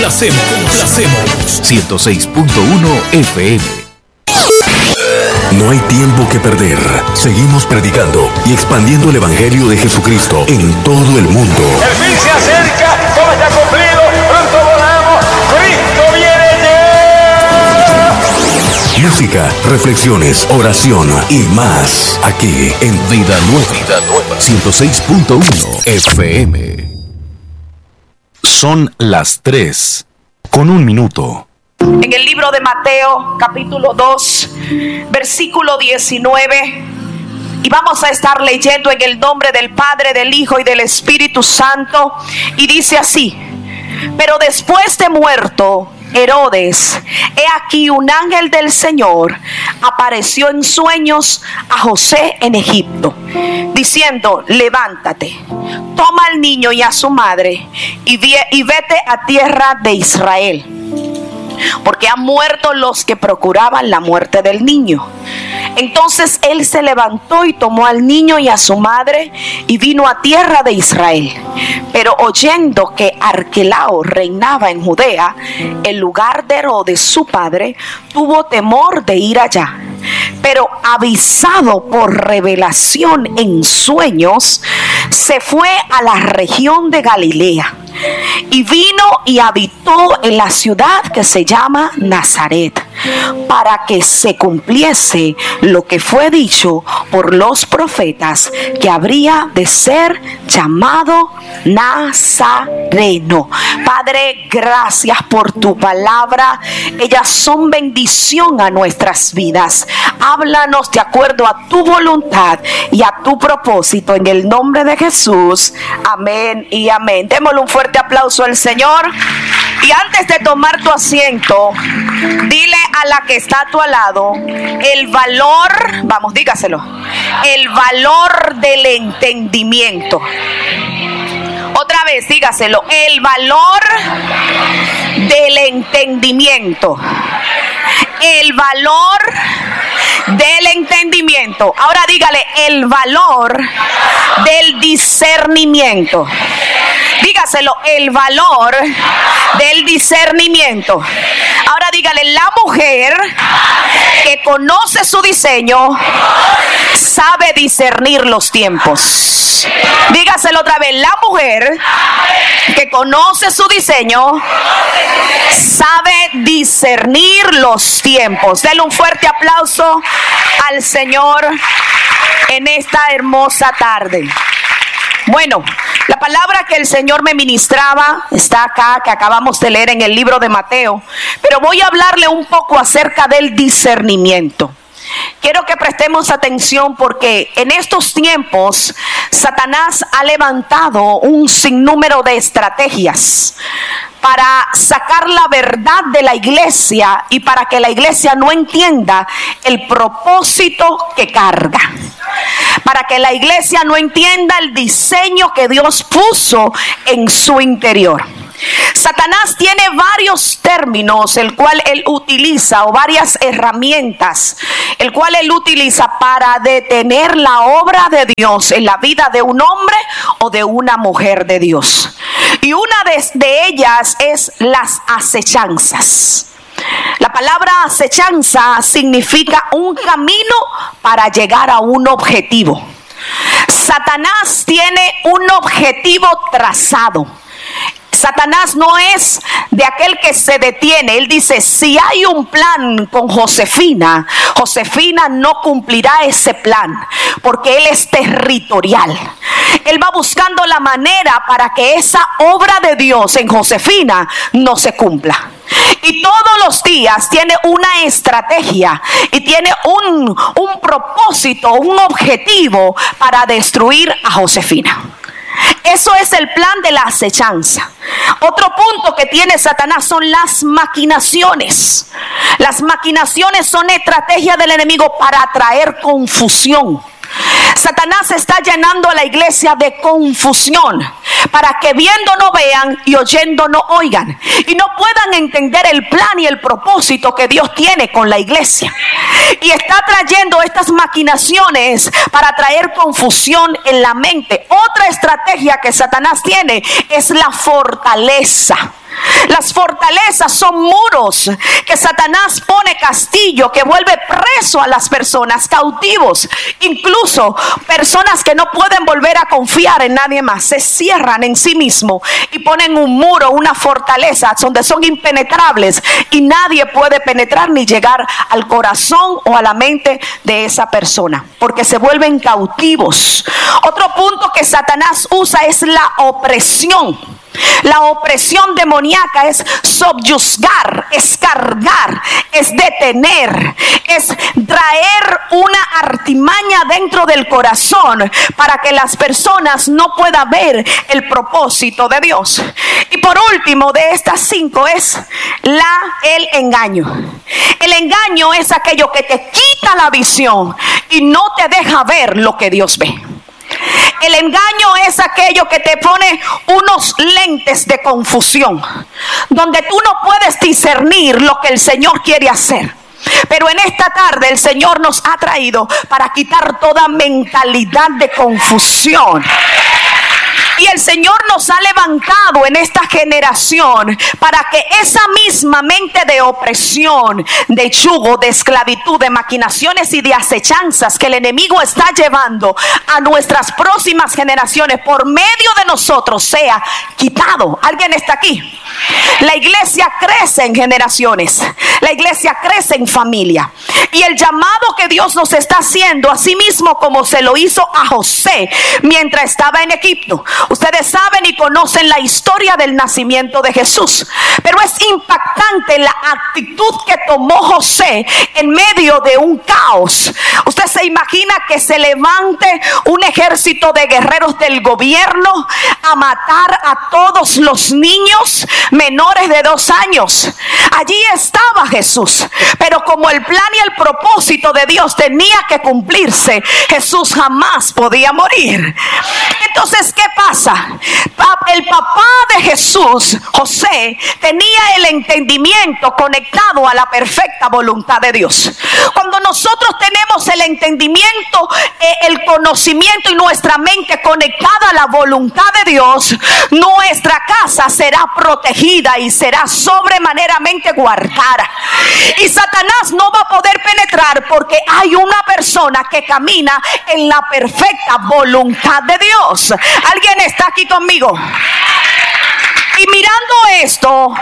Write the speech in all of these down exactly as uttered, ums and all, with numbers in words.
complacemos, complacemos. ciento seis punto uno F M. No hay tiempo que perder. Seguimos predicando y expandiendo el Evangelio de Jesucristo en todo el mundo. El fin se acerca, todo está cumplido, pronto volamos, Cristo viene ya. Música, reflexiones, oración y más. Aquí en Vida Nueva. Vida Nueva. ciento seis punto uno F M. Son las tres con un minuto. En el libro de Mateo, capítulo dos, versículo diecinueve, y vamos a estar leyendo en el nombre del Padre, del Hijo y del Espíritu Santo, y dice así: pero después de muerto Herodes, he aquí un ángel del Señor apareció en sueños a José en Egipto, diciendo: levántate, toma al niño y a su madre y, vie- y vete a tierra de Israel, porque han muerto los que procuraban la muerte del niño. Entonces él se levantó y tomó al niño y a su madre y vino a tierra de Israel. Pero oyendo que Arquelao reinaba en Judea, en lugar de Herodes su padre, tuvo temor de ir allá. Pero avisado por revelación en sueños, se fue a la región de Galilea y vino y habitó en la ciudad que se llama Nazaret, para que se cumpliese lo que fue dicho por los profetas, que habría de ser llamado Nazareno. Padre, gracias por tu palabra. Ellas son bendición a nuestras vidas. Háblanos de acuerdo a tu voluntad y a tu propósito, en el nombre de Jesús. Amén y amén. Démosle un fuerte aplauso al Señor. Y antes de tomar tu asiento, dile a la que está a tu lado el valor, vamos, dígaselo, el valor del entendimiento. Otra vez, dígaselo, el valor del entendimiento. El valor del entendimiento. Ahora dígale, el valor del discernimiento. Dígaselo, el valor del discernimiento. Ahora dígale, la mujer que conoce su diseño sabe discernir los tiempos. Dígaselo otra vez, la mujer que conoce su diseño sabe discernir los tiempos. Denle un fuerte aplauso al Señor en esta hermosa tarde. Bueno, la palabra que el Señor me ministraba está acá, que acabamos de leer en el libro de Mateo, pero voy a hablarle un poco acerca del discernimiento. Quiero que prestemos atención, porque en estos tiempos Satanás ha levantado un sinnúmero de estrategias para sacar la verdad de la iglesia y para que la iglesia no entienda el propósito que carga. Para que la iglesia no entienda el diseño que Dios puso en su interior. Satanás tiene varios términos el cual él utiliza, o varias herramientas el cual él utiliza para detener la obra de Dios en la vida de un hombre o de una mujer de Dios. Y una de, de ellas es las acechanzas. La palabra acechanza significa un camino para llegar a un objetivo. Satanás tiene un objetivo trazado. Satanás no es de aquel que se detiene. Él dice, si hay un plan con Josefina, Josefina no cumplirá ese plan, porque él es territorial. Él va buscando la manera para que esa obra de Dios en Josefina no se cumpla. Y todos los días tiene una estrategia y tiene un, un propósito, un objetivo para destruir a Josefina. Eso es el plan de la acechanza. Otro punto que tiene Satanás son las maquinaciones. Las maquinaciones son estrategias del enemigo para atraer confusión. Satanás está llenando a la iglesia de confusión para que viendo no vean y oyendo no oigan, y no puedan entender el plan y el propósito que Dios tiene con la iglesia. Y está trayendo estas maquinaciones para traer confusión en la mente. Otra estrategia que Satanás tiene es la fortaleza. Las fortalezas son muros que Satanás pone castillo, que vuelve preso a las personas, cautivos. Incluso personas que no pueden volver a confiar en nadie más, se cierran en sí mismo y ponen un muro, una fortaleza donde son impenetrables y nadie puede penetrar ni llegar al corazón o a la mente de esa persona, porque se vuelven cautivos. Otro punto que Satanás usa es la opresión. La opresión demoníaca es subyugar, es cargar, es detener, es traer una artimaña dentro del corazón para que las personas no puedan ver el propósito de Dios. Y por último de estas cinco es la, el engaño. El engaño es aquello que te quita la visión y no te deja ver lo que Dios ve. El engaño es aquello que te pone unos lentes de confusión, donde tú no puedes discernir lo que el Señor quiere hacer. Pero en esta tarde el Señor nos ha traído para quitar toda mentalidad de confusión. Y el Señor nos ha levantado en esta generación para que esa misma mente de opresión, de yugo, de esclavitud, de maquinaciones y de acechanzas que el enemigo está llevando a nuestras próximas generaciones por medio de nosotros sea quitado. ¿Alguien está aquí? La iglesia crece en generaciones, la iglesia crece en familia, y el llamado que Dios nos está haciendo, así mismo como se lo hizo a José mientras estaba en Egipto. Ustedes saben y conocen la historia del nacimiento de Jesús, pero es impactante la actitud que tomó José en medio de un caos. Usted se imagina que se levante un ejército de guerreros del gobierno a matar a todos los niños menores de dos años. Allí estaba Jesús, pero como el plan y el propósito de Dios tenía que cumplirse, Jesús jamás podía morir. Entonces, ¿qué pasa? El papá de Jesús, José, tenía el entendimiento conectado a la perfecta voluntad de Dios. Cuando nosotros tenemos el entendimiento, eh, el conocimiento y nuestra mente conectada a la voluntad de Dios, nuestra casa será protegida y será sobremaneramente guardada. Y Satanás no va a poder penetrar porque hay una persona que camina en la perfecta voluntad de Dios. ¿Alguien está aquí conmigo? Y mirando esto,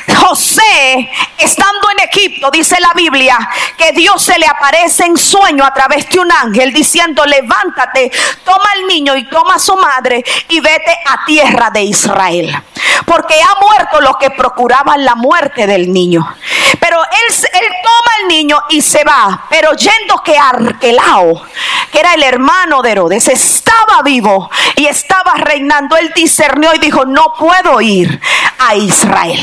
José, estando en Egipto, dice la Biblia que Dios se le aparece en sueño a través de un ángel diciendo: levántate, toma al niño y toma a su madre y vete a tierra de Israel, porque ha muerto los que procuraban la muerte del niño. Pero él, él toma al niño y se va, pero yendo que Arquelao, que era el hermano de Herodes, estaba vivo y estaba reinando, él discernió y dijo: no puedo ir a Israel.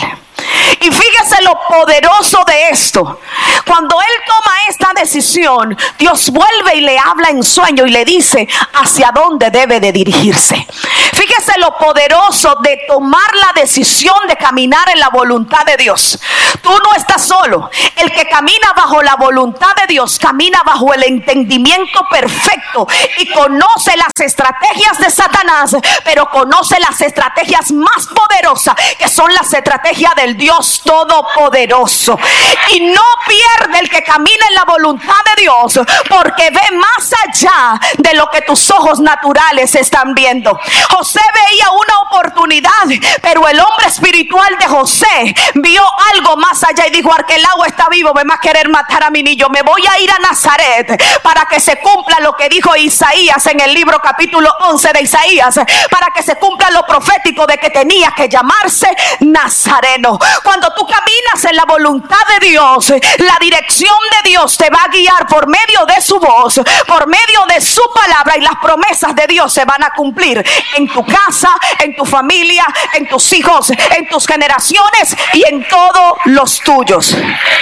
Y fíjese lo poderoso de esto. Cuando él toma esta decisión, Dios vuelve y le habla en sueño y le dice hacia dónde debe de dirigirse. Fíjese lo poderoso de tomar la decisión de caminar en la voluntad de Dios. Tú no estás solo. El que camina bajo la voluntad de Dios camina bajo el entendimiento perfecto y conoce las estrategias de Satanás, pero conoce las estrategias más poderosas, que son las estrategias del Dios Todopoderoso. Y no pierde el que camina en la voluntad de Dios, porque ve más allá de lo que tus ojos naturales están viendo. José veía una oportunidad, pero el hombre espiritual de José vio algo más allá y dijo: Arquelao está vivo, me va a querer matar a mi niño, me voy a ir a Nazaret para que se cumpla lo que dijo Isaías en el libro capítulo once de Isaías, para que se cumpla lo profético de que tenía que llamarse Nazareno. Cuando tú caminas en la voluntad de Dios, la dirección de Dios te va a guiar por medio de su voz, por medio de su palabra, y las promesas de Dios se van a cumplir en tu casa, en tu familia, en tus hijos, en tus generaciones y en todos los tuyos.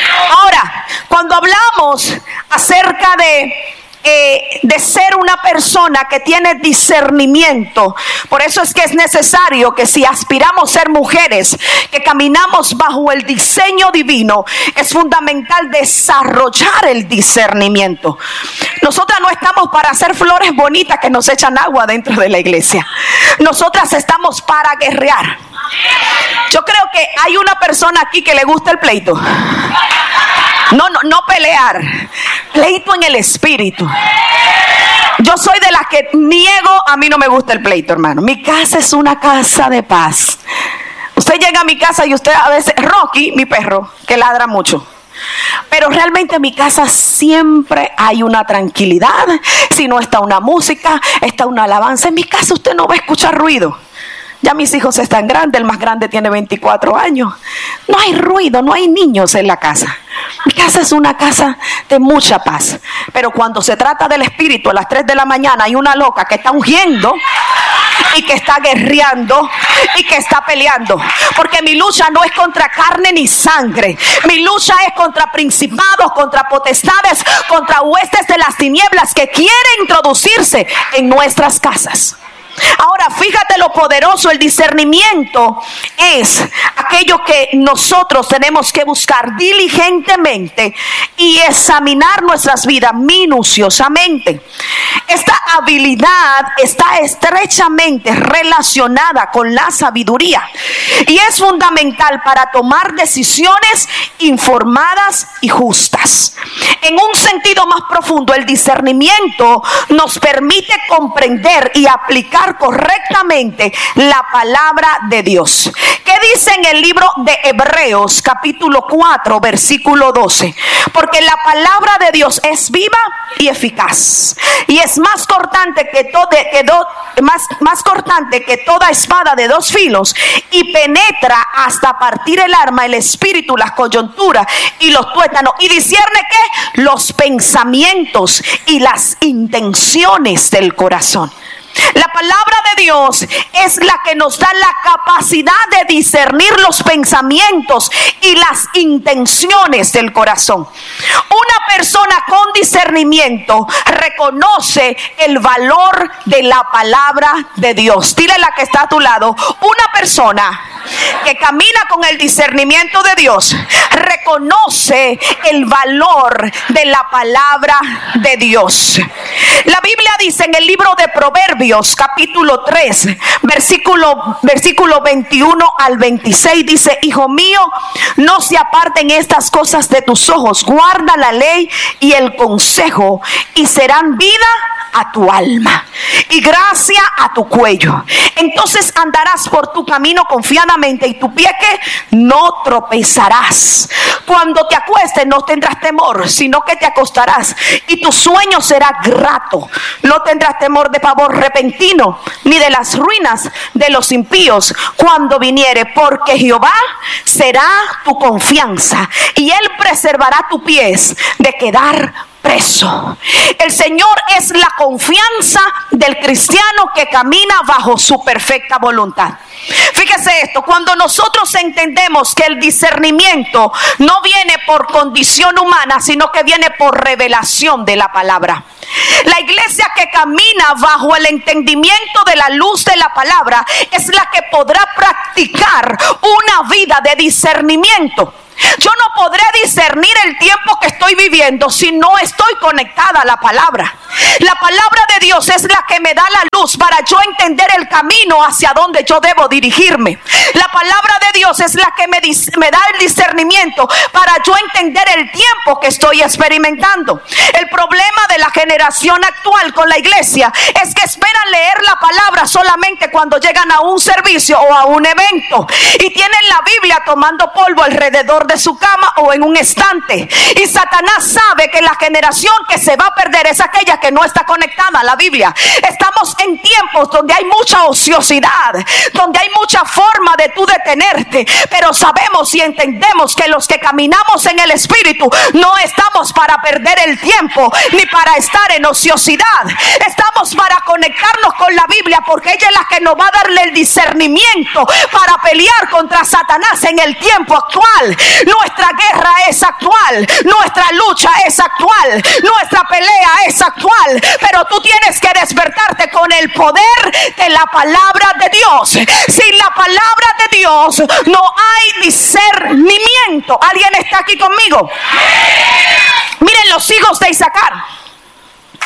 Ahora, cuando hablamos acerca de Eh, de ser una persona que tiene discernimiento, por eso es que es necesario que, si aspiramos a ser mujeres que caminamos bajo el diseño divino, es fundamental desarrollar el discernimiento. Nosotras no estamos para hacer flores bonitas que nos echan agua dentro de la iglesia. Nosotras estamos para guerrear. Yo creo que hay una persona aquí que le gusta el pleito. No, no, no pelear. Pleito en el espíritu. Yo soy de las que niego, a mí no me gusta el pleito, hermano. Mi casa es una casa de paz. Usted llega a mi casa y usted a veces, Rocky, mi perro, que ladra mucho. Pero realmente en mi casa siempre hay una tranquilidad. Si no está una música, está una alabanza. En mi casa usted no va a escuchar ruido. Ya mis hijos están grandes, el más grande tiene veinticuatro años. No hay ruido, no hay niños en la casa. Mi casa es una casa de mucha paz. Pero cuando se trata del espíritu, a las tres de la mañana hay una loca que está ungiendo y que está guerreando y que está peleando. Porque mi lucha no es contra carne ni sangre. Mi lucha es contra principados, contra potestades, contra huestes de las tinieblas que quieren introducirse en nuestras casas. Ahora, fíjate lo poderoso. El discernimiento es aquello que nosotros tenemos que buscar diligentemente y examinar nuestras vidas minuciosamente. Esta habilidad está estrechamente relacionada con la sabiduría y es fundamental para tomar decisiones informadas y justas. En un sentido más profundo, el discernimiento nos permite comprender y aplicar correctamente la palabra de Dios. ¿Qué dice en el libro de Hebreos capítulo cuatro versículo doce? Porque la palabra de Dios es viva y eficaz y es más cortante que, todo, que do, más, más cortante que toda espada de dos filos y penetra hasta partir el alma, el espíritu, las coyunturas y los tuétanos y discierne ¿qué? Los pensamientos y las intenciones del corazón. La palabra de Dios es la que nos da la capacidad de discernir los pensamientos y las intenciones del corazón. Una persona con discernimiento reconoce el valor de la palabra de Dios. Dile a la que está a tu lado, una persona que camina con el discernimiento de Dios reconoce el valor de la palabra de Dios. La Biblia dice en el libro de Proverbios capítulo tres versículo, versículo veintiuno al veintiséis dice: hijo mío, no se aparten estas cosas de tus ojos, guarda la ley y el consejo y serán vida a tu alma y gracia a tu cuello. Entonces andarás por tu camino confiadamente y tu pie que no tropezarás. Cuando te acuestes no tendrás temor, sino que te acostarás y tu sueño será grato. No tendrás temor de pavor repentino, ni de las ruinas de los impíos cuando viniere, porque Jehová será tu confianza y él preservará tus pies de quedar preso. El Señor es la confianza del cristiano que camina bajo su perfecta voluntad. Fíjese esto, cuando nosotros entendemos que el discernimiento no viene por condición humana, sino que viene por revelación de la palabra. La iglesia que camina bajo el entendimiento de la luz de la palabra es la que podrá practicar una vida de discernimiento. Yo no podré discernir el tiempo que estoy viviendo si no estoy conectada a la palabra. La palabra de Dios es la que me da la luz para yo entender el camino hacia donde yo debo dirigirme. La palabra de Dios es la que me, me da el discernimiento para yo entender el tiempo que estoy experimentando. El problema de la generación actual con la iglesia es que esperan leer la palabra solamente cuando llegan a un servicio o a un evento y tienen la Biblia tomando polvo alrededor de su cama o en un estante. Y Satanás sabe que la generación que se va a perder es aquella que no está conectada a la Biblia. Estamos en tiempos donde hay mucha ociosidad, donde hay mucha forma de tú detenerte, pero sabemos y entendemos que los que caminamos en el Espíritu no estamos para perder el tiempo ni para estar en ociosidad. Estamos para conectarnos con la Biblia, porque ella es la que nos va a darle el discernimiento para pelear contra Satanás en el tiempo actual. Nuestra guerra es actual, nuestra lucha es actual, nuestra pelea es actual, pero tú tienes que despertarte con el poder de la palabra de Dios. Sin la palabra de Dios no hay discernimiento. ¿Alguien está aquí conmigo? Miren los hijos de Isaacar.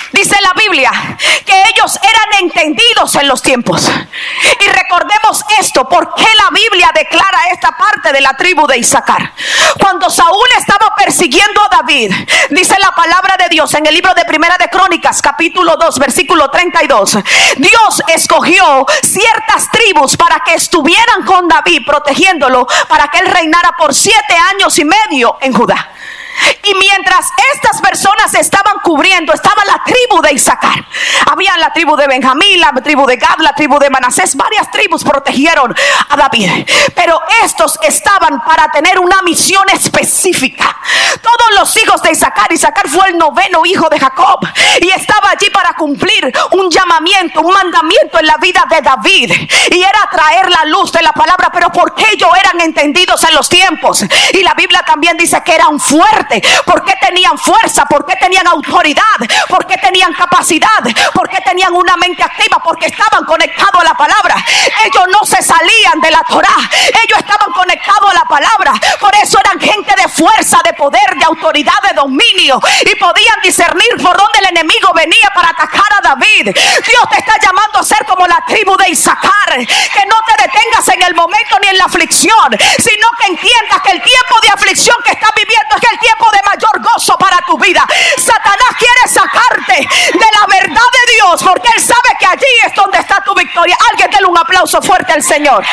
Dice la Biblia que ellos eran entendidos en los tiempos. Y recordemos esto, porque la Biblia declara esta parte de la tribu de Isaacar. Cuando Saúl estaba persiguiendo a David, dice la palabra de Dios en el libro de Primera de Crónicas, capítulo dos, versículo treinta y dos. Dios escogió ciertas tribus para que estuvieran con David, protegiéndolo, para que él reinara por siete años y medio en Judá. Y mientras estas personas estaban cubriendo, estaba la tribu de Isaacar. Había la tribu de Benjamín, la tribu de Gad, la tribu de Manasés. Varias tribus protegieron a David, pero estos estaban para tener una misión específica. Todos los hijos de Isaacar, Isaacar fue el noveno hijo de Jacob, y estaba allí para cumplir un llamamiento, un mandamiento en la vida de David, y era traer la luz de la palabra. Pero porque ellos eran entendidos en los tiempos, y la Biblia también dice que eran fuertes. ¿Por qué tenían fuerza? ¿Por qué tenían autoridad? ¿Por qué tenían capacidad? ¿Por qué tenían una mente activa? Porque estaban conectados a la palabra. Ellos no se salían de la Torá, ellos estaban conectados a la palabra. Por eso eran gente de fuerza, de poder, de autoridad, de dominio, y podían discernir por dónde el enemigo venía para atacar a David. Dios te está llamando a ser como la tribu de Isaacar, que no te detengas en el momento ni en la aflicción, sino que entiendas que el tiempo de aflicción que estás viviendo es el tiempo de mayor gozo para tu vida. Satanás quiere sacarte de la verdad de Dios, porque él sabe que allí es donde está tu victoria. Alguien déle un aplauso fuerte al Señor.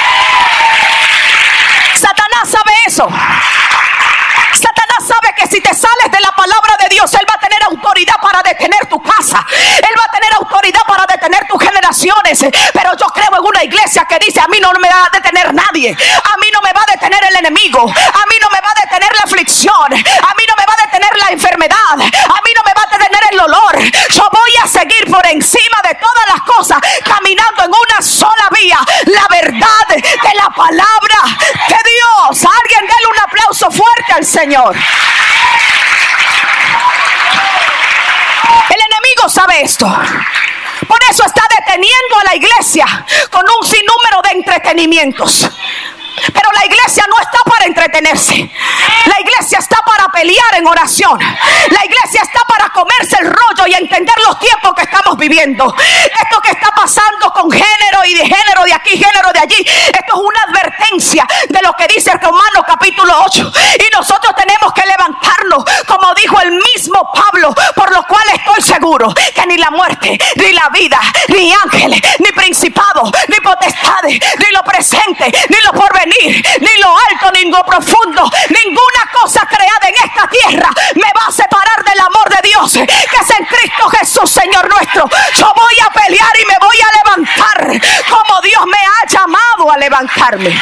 Satanás sabe eso. Satanás sabe que si te sales de la palabra de Dios, él va a tener autoridad para detener tu casa, él va a tener autoridad para detener tus generaciones. Pero yo creo en una iglesia que dice: a mí no me va a detener nadie, a mí no me va a detener el enemigo, a mí no me va a detener la aflicción, a mí no me va a detener la enfermedad, a mí no me va a detener el dolor. Yo voy a seguir por encima de todas las cosas, caminando en una sola vía, la verdad de la palabra de Dios. Alguien déle un aplauso fuerte al Señor. El enemigo sabe esto. Por eso está deteniendo a la iglesia con un sinnúmero de entretenimientos. Pero la iglesia no está para entretenerse. La iglesia está para pelear en oración. La iglesia está para comerse el rollo y entender los tiempos que estamos viviendo. Esto que está pasando con género y de género de aquí, género de allí, esto es una advertencia de lo que dice el Romanos capítulo ocho. Y nosotros tenemos que levantarnos, como dijo el mismo Pablo, por lo cual estoy seguro que ni la muerte, ni la vida, ni ángeles, ni principados, ni potestades, ni lo presente, ni lo porvenir, ni lo alto, ni lo profundo, ninguna cosa creada en esta tierra me va a separar del amor de Dios que es en Cristo Jesús, Señor nuestro. Yo voy a pelear y me voy a levantar como Dios me ha llamado a levantarme.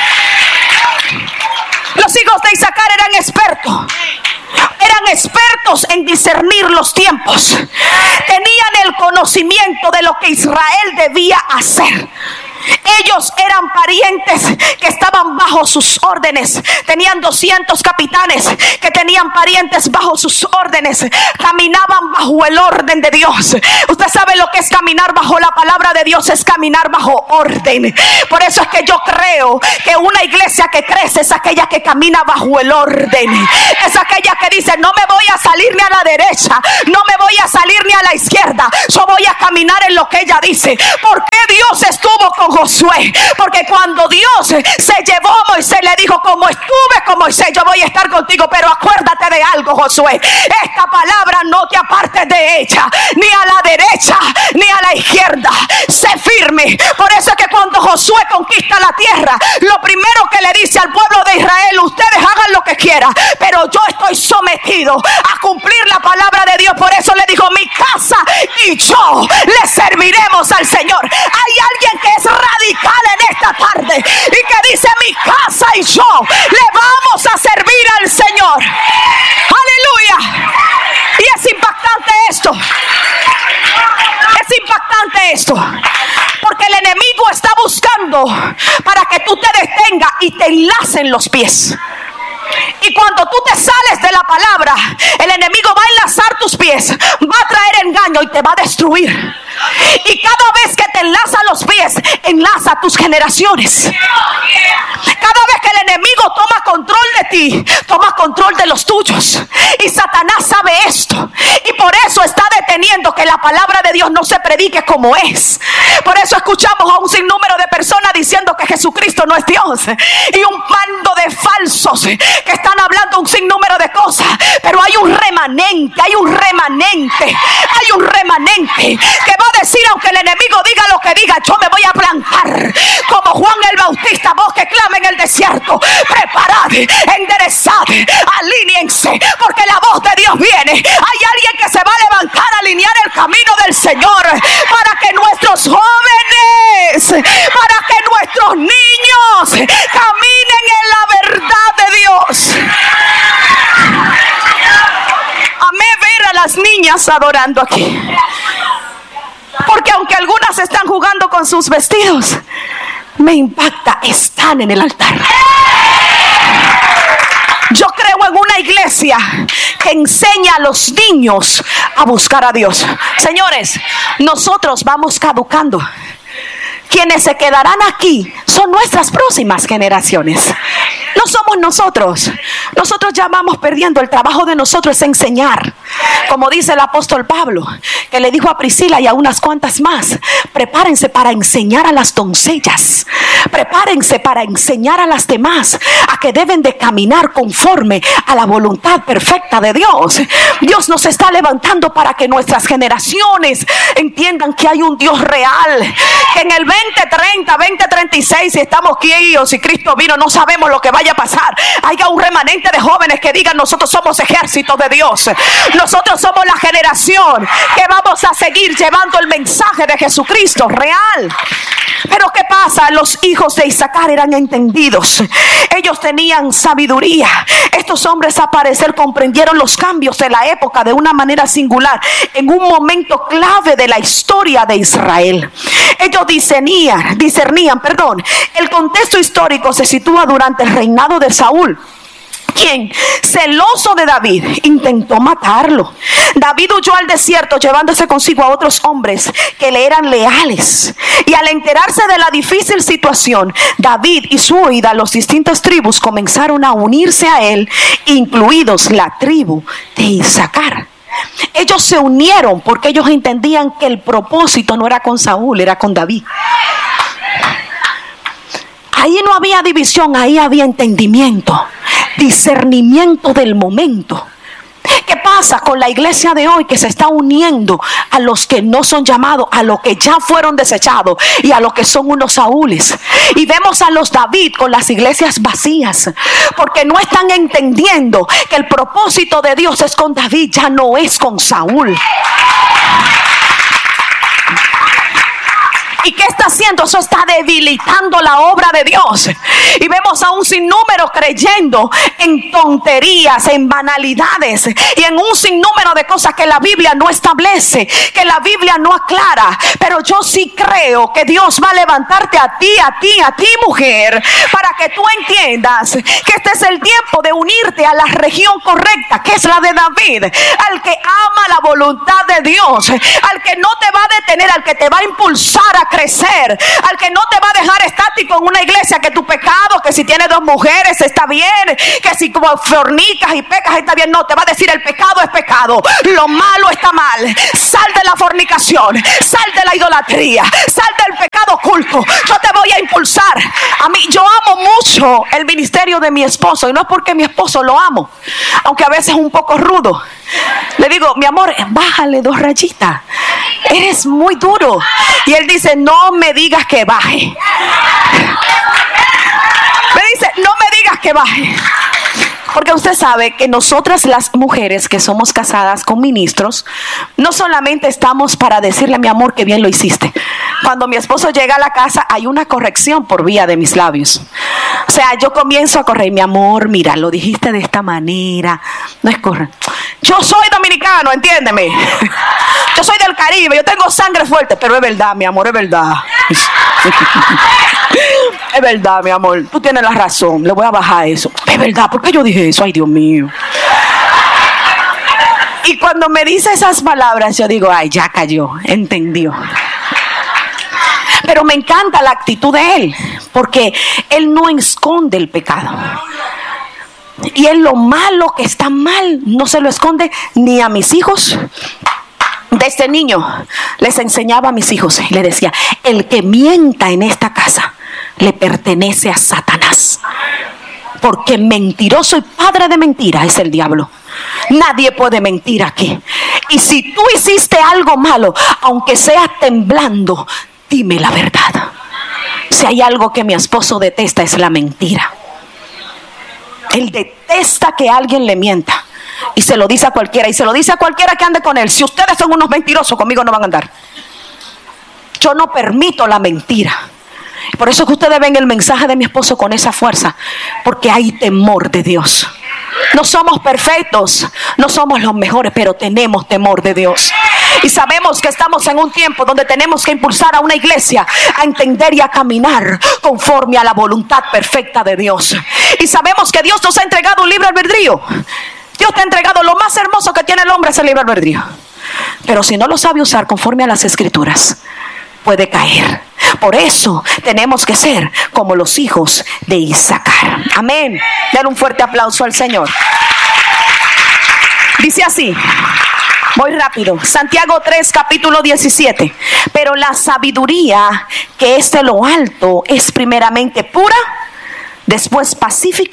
Los hijos de Isaacar eran expertos. Eran expertos en discernir los tiempos. Tenían el conocimiento de lo que Israel debía hacer. Ellos eran parientes que estaban bajo sus órdenes. Tenían doscientos capitanes que tenían parientes bajo sus órdenes. Caminaban bajo el orden de Dios. Usted sabe lo que es caminar bajo la palabra de Dios, es caminar bajo orden. Por eso es que yo creo que una iglesia que crece es aquella que camina bajo el orden. Es aquella que dice: no me voy a salir ni a la derecha, no me voy a salir ni a la izquierda, yo voy a caminar en lo que ella dice. ¿Por qué Dios estuvo con Josué? Porque cuando Dios se llevó a Moisés, le dijo: como estuve con Moisés, yo voy a estar contigo. Pero acuérdate de algo, Josué, esta palabra no te apartes de ella, ni a la derecha ni a la izquierda. Sé firme. Por eso es que cuando Josué conquista la tierra, lo primero que le dice al pueblo de Israel: ustedes hagan lo que quieran, pero yo estoy sometido a cumplir la palabra de Dios. Por eso le dijo: mi casa y yo le serviremos al Señor. Hay alguien que es radical en esta tarde y que dice: mi casa y yo le vamos a servir al Señor. Aleluya. Y es impactante esto. Es impactante esto, porque el enemigo está buscando para que tú te detengas y te enlacen los pies. Y cuando tú te sales de la palabra, el enemigo va a enlazar tus pies, va a traer engaño y te va a destruir. Y cada vez que te enlaza los pies, enlaza tus generaciones. Cada vez que el enemigo toma control de ti, toma control de los tuyos. Y Satanás sabe esto. Y por eso está deteniendo que la palabra de Dios no se predique como es. Por eso escuchamos a un sinnúmero de personas diciendo que Jesucristo no es Dios. Y un bando de falsos que están hablando un sinnúmero de cosas. Pero hay un remanente, hay un remanente, hay un remanente que va a decir, aunque el enemigo diga lo que diga, yo me voy a plantar como Juan el Bautista, voz que clama en el desierto: preparad, enderezad, alíñense, porque la voz de Dios viene. Hay alguien que se va a levantar a alinear el camino del Señor, para que nuestros jóvenes, para que nuestros niños caminen en la verdad de Dios. Amé ver a las niñas adorando aquí, porque aunque algunas están jugando con sus vestidos, me impacta, están en el altar. Yo creo en una iglesia que enseña a los niños a buscar a Dios. Señores, nosotros vamos caducando. Quienes se quedarán aquí son nuestras próximas generaciones. No somos nosotros. Nosotros ya vamos perdiendo. El trabajo de nosotros es enseñar. Como dice el apóstol Pablo, que le dijo a Priscila y a unas cuantas más: prepárense para enseñar a las doncellas. Prepárense para enseñar a las demás a que deben de caminar conforme a la voluntad perfecta de Dios. Dios nos está levantando para que nuestras generaciones entiendan que hay un Dios real. Que en el veinte treinta, veinte treinta y seis, si estamos aquí o si Cristo vino, no sabemos lo que vaya a pasar. Haya un remanente de jóvenes que digan: nosotros somos ejército de Dios. Nosotros somos la generación que vamos a seguir llevando el mensaje de Jesucristo real. Pero ¿qué pasa? Los hijos de Isaacar eran entendidos. Ellos tenían sabiduría. Estos hombres, a parecer, comprendieron los cambios de la época de una manera singular, en un momento clave de la historia de Israel. Ellos discernían, discernían, perdón, el contexto histórico se sitúa durante el reinado de Saúl, quien, celoso de David, intentó matarlo. David huyó al desierto llevándose consigo a otros hombres que le eran leales. Y al enterarse de la difícil situación, David y su huida, las distintas tribus comenzaron a unirse a él, incluidos la tribu de Isaacar. Ellos se unieron porque ellos entendían que el propósito no era con Saúl, era con David. Ahí no había división, ahí había entendimiento, discernimiento del momento. ¿Qué pasa con la iglesia de hoy que se está uniendo a los que no son llamados, a los que ya fueron desechados y a los que son unos Saúles? Y vemos a los David con las iglesias vacías porque no están entendiendo que el propósito de Dios es con David, ya no es con Saúl. ¿Y qué está haciendo? Eso está debilitando la obra de Dios. Y vemos a un sinnúmero creyendo en tonterías, en banalidades y en un sinnúmero de cosas que la Biblia no establece, que la Biblia no aclara. Pero yo sí creo que Dios va a levantarte a ti, a ti, a ti, mujer, para que tú entiendas que este es el tiempo de unirte a la región correcta, que es la de David, al que ama la voluntad de Dios, al que no te va a detener, al que te va a impulsar a crecer, al que no te va a dejar estático en una iglesia, que tu pecado, que si tienes dos mujeres está bien, que si como fornicas y pecas está bien. No, te va a decir: el pecado es pecado, lo malo está mal, sal de la fornicación, sal de la idolatría, sal del pecado oculto. Yo te voy a impulsar. A mí, yo amo mucho el ministerio de mi esposo, y no es porque mi esposo lo amo, aunque a veces es un poco rudo. Le digo: mi amor, bájale dos rayitas, eres muy duro. Y él dice: no me digas que baje. Me dice: no me digas que baje. Porque usted sabe que nosotras, las mujeres que somos casadas con ministros, no solamente estamos para decirle: mi amor, que bien lo hiciste. Cuando mi esposo llega a la casa, hay una corrección por vía de mis labios. O sea, yo comienzo a correr: mi amor, mira, lo dijiste de esta manera, no es correcto. Yo soy dominicano, entiéndeme. Yo soy del Caribe, yo tengo sangre fuerte, pero es verdad, mi amor, es verdad. Es verdad, mi amor, tú tienes la razón, le voy a bajar eso. Es verdad, ¿por qué yo dije eso? Ay, Dios mío. Y cuando me dice esas palabras, yo digo, ay, ya cayó, entendió. Pero me encanta la actitud de él, porque él no esconde el pecado. Y él lo malo que está mal, no se lo esconde ni a mis hijos. Desde niño les enseñaba a mis hijos y le decía, el que mienta en esta casa le pertenece a Satanás. Porque mentiroso y padre de mentira es el diablo. Nadie puede mentir aquí. Y si tú hiciste algo malo, aunque sea temblando, dime la verdad. Si hay algo que mi esposo detesta, es la mentira. Él detesta que alguien le mienta. Y se lo dice a cualquiera. Y se lo dice a cualquiera que ande con él. Si ustedes son unos mentirosos, conmigo no van a andar. Yo no permito la mentira. Por eso es que ustedes ven el mensaje de mi esposo con esa fuerza. Porque hay temor de Dios. No somos perfectos, no somos los mejores, pero tenemos temor de Dios. Y sabemos que estamos en un tiempo donde tenemos que impulsar a una iglesia a entender y a caminar conforme a la voluntad perfecta de Dios. Y sabemos que Dios nos ha entregado un libre albedrío. Dios te ha entregado lo más hermoso que tiene el hombre, es el libre albedrío. Pero si no lo sabe usar conforme a las escrituras, puede caer. Por eso tenemos que ser como los hijos de Isaacar. Amén. Dale un fuerte aplauso al Señor. Dice así, voy rápido. Santiago tres, capítulo diecisiete. Pero la sabiduría que es de lo alto es primeramente pura, después pacífica,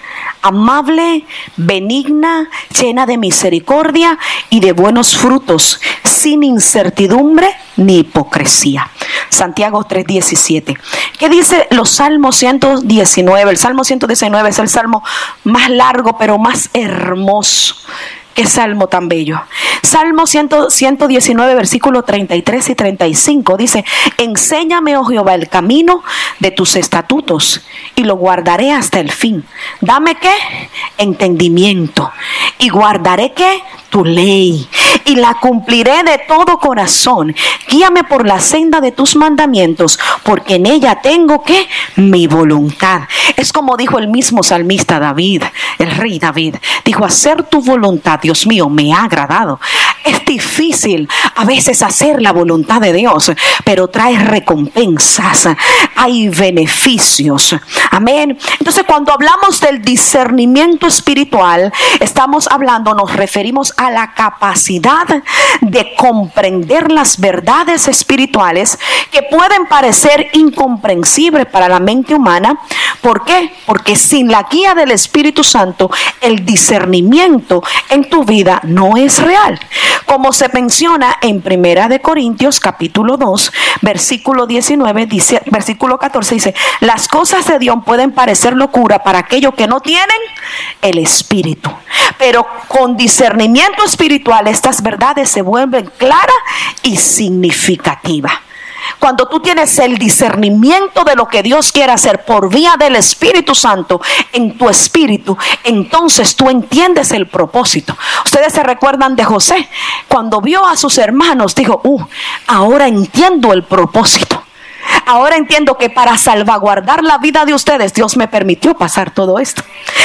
amable, benigna, llena de misericordia y de buenos frutos, sin incertidumbre ni hipocresía. Santiago tres diecisiete. ¿Qué dice los Salmos ciento diecinueve? El Salmo ciento diecinueve es el salmo más largo pero más hermoso. Qué salmo tan bello. Salmo ciento diecinueve, versículos treinta y tres y treinta y cinco dice: enséñame, oh Jehová, el camino de tus estatutos y lo guardaré hasta el fin. Dame ¿qué? Entendimiento. Y guardaré ¿qué? Tu ley. Y la cumpliré de todo corazón. Guíame por la senda de tus mandamientos, porque en ella tengo ¿qué? Mi voluntad. Es como dijo el mismo salmista David, el rey David. Dijo: hacer tu voluntad, Dios mío, me ha agradado. Es difícil a veces hacer la voluntad de Dios, pero trae recompensas, hay beneficios. Amén. Entonces, cuando hablamos del discernimiento espiritual, estamos hablando, nos referimos a la capacidad de comprender las verdades espirituales que pueden parecer incomprensibles para la mente humana. ¿Por qué? Porque sin la guía del Espíritu Santo, el discernimiento en tu vida no es real. Como se menciona en Primera de Corintios capítulo dos, versículo diecinueve, dice, versículo catorce dice: las cosas de Dios pueden parecer locura para aquellos que no tienen el Espíritu, pero con discernimiento espiritual estas verdades se vuelven claras y significativas. Cuando tú tienes el discernimiento de lo que Dios quiere hacer por vía del Espíritu Santo en tu espíritu, entonces tú entiendes el propósito. Ustedes se recuerdan de José, cuando vio a sus hermanos, dijo: uh, ahora entiendo el propósito. Ahora entiendo que para salvaguardar la vida de ustedes, Dios me permitió pasar todo esto.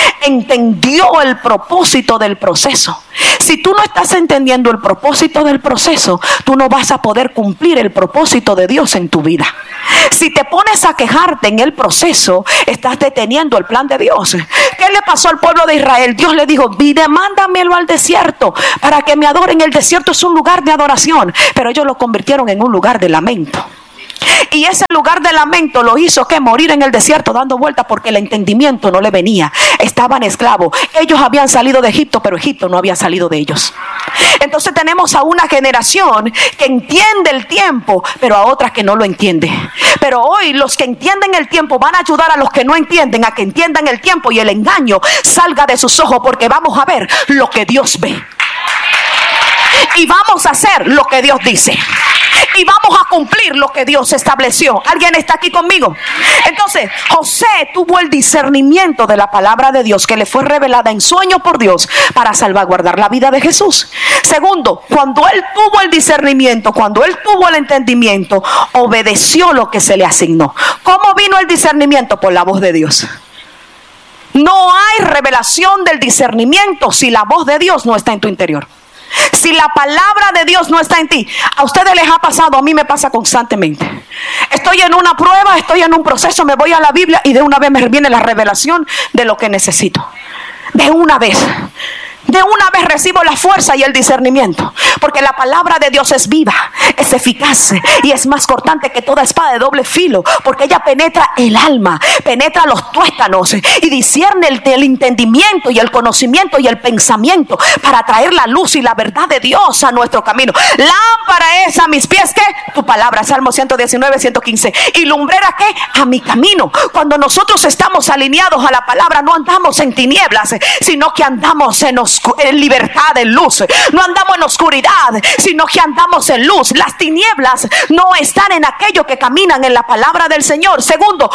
Entendió el propósito del proceso. Si tú no estás entendiendo el propósito del proceso, tú no vas a poder cumplir el propósito de Dios en tu vida. Si te pones a quejarte en el proceso, estás deteniendo el plan de Dios. ¿Qué le pasó al pueblo de Israel? Dios le dijo: mire, mándamelo al desierto para que me adoren. El desierto es un lugar de adoración, pero ellos lo convirtieron en un lugar de lamento. Y ese lugar de lamento lo hizo que morir en el desierto dando vueltas, porque el entendimiento no le venía. Estaban esclavos. Ellos habían salido de Egipto, pero Egipto no había salido de ellos. Entonces tenemos a una generación que entiende el tiempo, pero a otra que no lo entiende. Pero hoy los que entienden el tiempo van a ayudar a los que no entienden a que entiendan el tiempo y el engaño salga de sus ojos, porque vamos a ver lo que Dios ve. Y vamos a hacer lo que Dios dice. Y vamos a cumplir lo que Dios estableció. ¿Alguien está aquí conmigo? Entonces, José tuvo el discernimiento de la palabra de Dios que le fue revelada en sueño por Dios para salvaguardar la vida de Jesús. Segundo, cuando él tuvo el discernimiento, cuando él tuvo el entendimiento, obedeció lo que se le asignó. ¿Cómo vino el discernimiento? Por la voz de Dios. No hay revelación del discernimiento si la voz de Dios no está en tu interior. Si la palabra de Dios no está en ti, a ustedes les ha pasado, a mí me pasa constantemente. Estoy en una prueba, estoy en un proceso, me voy a la Biblia y de una vez me viene la revelación de lo que necesito. De una vez. De una vez recibo la fuerza y el discernimiento, porque la palabra de Dios es viva, es eficaz y es más cortante que toda espada de doble filo, porque ella penetra el alma, penetra los tuétanos y discierne el, el entendimiento y el conocimiento y el pensamiento, para traer la luz y la verdad de Dios a nuestro camino. Lámpara es a mis pies, ¿qué? Tu palabra. Salmo ciento diecinueve, ciento quince. Y lumbrera, ¿qué? A mi camino. Cuando nosotros estamos alineados a la palabra, no andamos en tinieblas, sino que andamos en oscuridad, en libertad, en luz. No andamos en oscuridad, sino que andamos en luz. Las tinieblas no están en aquellos que caminan en la palabra del Señor. Segundo,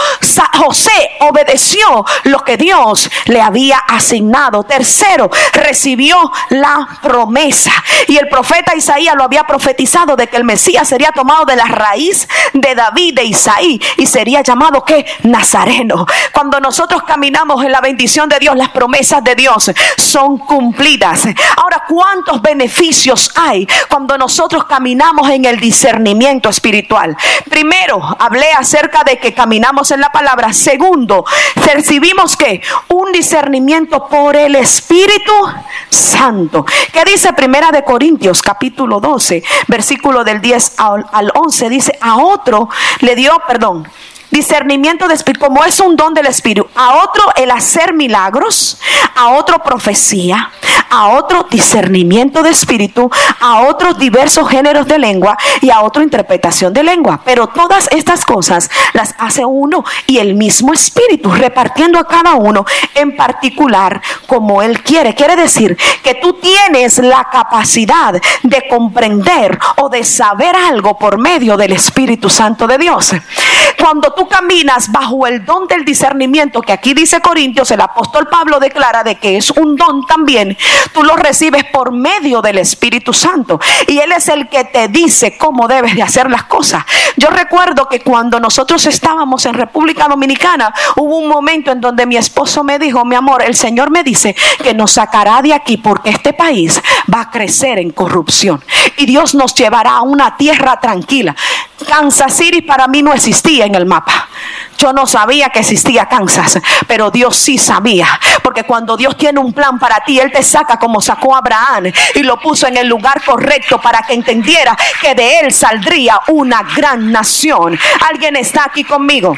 José obedeció lo que Dios le había asignado. Tercero, recibió la promesa. Y el profeta Isaías lo había profetizado, de que el Mesías sería tomado de la raíz de David, de Isaí, y sería llamado, ¿qué? Nazareno. Cuando nosotros caminamos en la bendición de Dios, las promesas de Dios son cumplidas. Ahora, ¿cuántos beneficios hay cuando nosotros caminamos en el discernimiento espiritual? Primero, hablé acerca de que caminamos en la palabra. Segundo, recibimos ¿qué? Un discernimiento por el Espíritu Santo. ¿Qué dice Primera de Corintios capítulo doce, versículo del diez al once? Dice, a otro le dio, perdón, discernimiento de espíritu, como es un don del Espíritu. A otro el hacer milagros, a otro profecía, a otro discernimiento de espíritu, a otros diversos géneros de lengua y a otro interpretación de lengua. Pero todas estas cosas las hace uno y el mismo Espíritu, repartiendo a cada uno en particular como Él quiere. Quiere decir que tú tienes la capacidad de comprender o de saber algo por medio del Espíritu Santo de Dios. Cuando tú caminas bajo el don del discernimiento, que aquí dice Corintios, el apóstol Pablo declara de que es un don también, tú lo recibes por medio del Espíritu Santo, y Él es el que te dice cómo debes de hacer las cosas. Yo recuerdo que cuando nosotros estábamos en República Dominicana, hubo un momento en donde mi esposo me dijo, mi amor, el Señor me dice que nos sacará de aquí porque este país va a crecer en corrupción y Dios nos llevará a una tierra tranquila. Kansas City para mí no existía en el mapa. Yo no sabía que existía Kansas, pero Dios sí sabía, porque cuando Dios tiene un plan para ti, Él te saca como sacó a Abraham y lo puso en el lugar correcto para que entendiera que de él saldría una gran nación. ¿Alguien está aquí conmigo?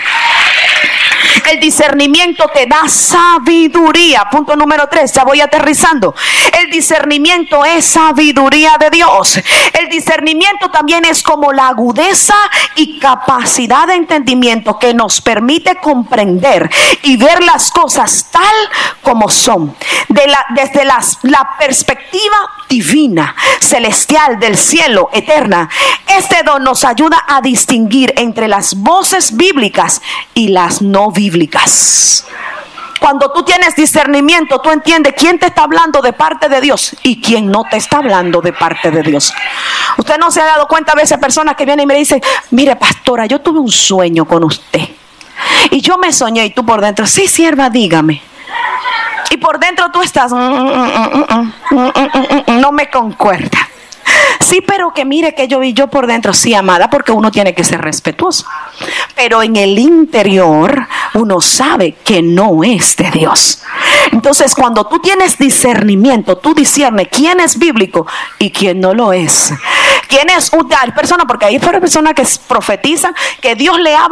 El discernimiento te da sabiduría. Punto número tres, ya voy aterrizando. El discernimiento es sabiduría de Dios. El discernimiento también es como la agudeza y capacidad de entendimiento que nos permite comprender y ver las cosas tal como son, de la, desde las, la perspectiva divina, celestial, del cielo, eterna. Este don nos ayuda a distinguir entre las voces bíblicas y las no bíblicas. Cuando tú tienes discernimiento, tú entiendes quién te está hablando de parte de Dios y quién no te está hablando de parte de Dios. Usted no se ha dado cuenta a veces personas que vienen y me dicen, mire pastora, yo tuve un sueño con usted y yo me soñé, y tú por dentro, sí sierva, dígame. Y por dentro tú estás, mm, mm, mm, mm, mm, mm, no me concuerda. Sí, pero que mire que yo vi yo por dentro, sí, amada, porque uno tiene que ser respetuoso. Pero en el interior uno sabe que no es de Dios. Entonces, cuando tú tienes discernimiento, tú discernes quién es bíblico y quién no lo es. ¿Quién es una persona? Porque hay personas que profetizan que Dios le habla